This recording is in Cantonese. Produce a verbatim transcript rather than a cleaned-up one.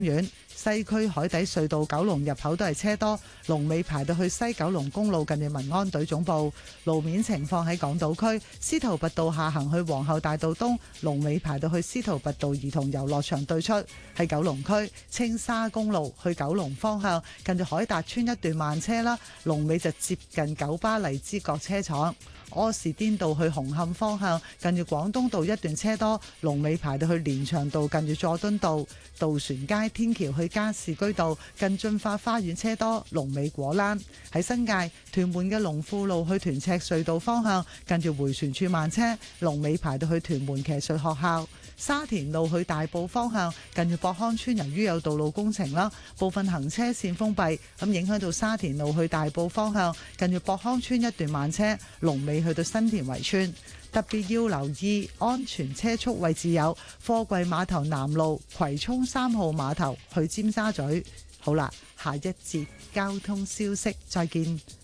苑。西區海底隧道九龍入口都係車多，龍尾排到去西九龍公路近住民安隊總部。路面情況喺港島區，司徒拔道下行去皇后大道東，龍尾排到去司徒拔道兒童遊樂場對出。喺九龍區青沙公路去九龍方向，近住海達村一段慢車啦，龍尾就接近九巴荔枝角車廠。柯士甸道去紅磡方向，近住廣東道一段車多，龍尾排到去連翔道近住佐敦道。渡船街天橋去加士居道近駿發花園車多，龍尾果欄。喺新界屯門嘅龍富路去屯赤隧道方向，近住迴旋處慢車，龍尾排到去屯門騎術學校。沙田路去大埔方向，近住博康村由於有道路工程啦，部分行車線封閉，咁影響到沙田路去大埔方向，近住博康村一段慢車，龍尾去到新田圍村。特別要留意安全車速位置有貨櫃碼頭南路、葵涌三號碼頭去尖沙咀。好啦，下一節交通消息再見。